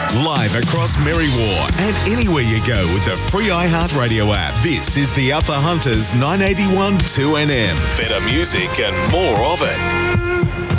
Live across Merriwar and anywhere you go with the free iHeartRadio app. This is the Upper Hunters 981 2NM. Better music and more of it.